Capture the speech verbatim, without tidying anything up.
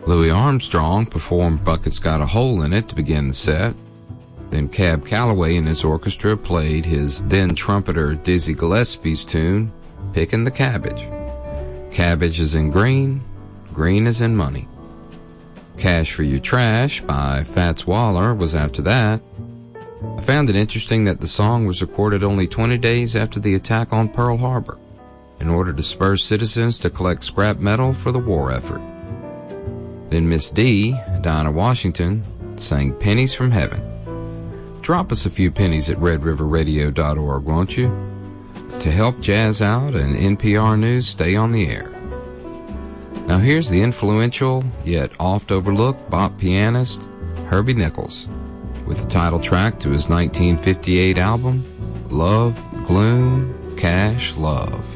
Louis Armstrong performed Bucket's Got a Hole in It to begin the set. Then Cab Calloway and his orchestra played his then trumpeter Dizzy Gillespie's tune, Pickin' the Cabbage. Cabbage is in green, green is in money. Cash for Your Trash by Fats Waller was after that. I found it interesting that the song was recorded only twenty days after the attack on Pearl Harbor, in order to spur citizens to collect scrap metal for the war effort. Then Miss D, Dinah Washington, sang Pennies from Heaven. Drop us a few pennies at red river radio dot org, won't you? To help Jazz out and N P R News stay on the air. Now here's the influential, yet oft overlooked bop pianist, Herbie Nichols, with the title track to his nineteen fifty-eight album, Love, Gloom, Cash, Love.